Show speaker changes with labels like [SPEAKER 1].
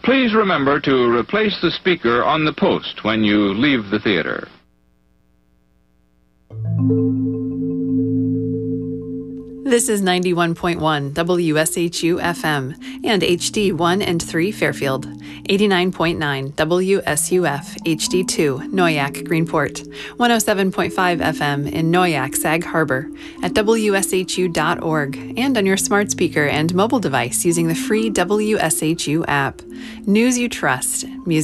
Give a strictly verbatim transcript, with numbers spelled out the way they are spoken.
[SPEAKER 1] Please remember to replace the speaker on the post when you leave the theater.
[SPEAKER 2] This is ninety-one point one W S H U F M and H D one and three Fairfield, eighty-nine point nine W S U F H D two Noyak Greenport, one oh seven point five F M in Noyak Sag Harbor, at W S H U dot org, and on your smart speaker and mobile device using the free W S H U app. News you trust, music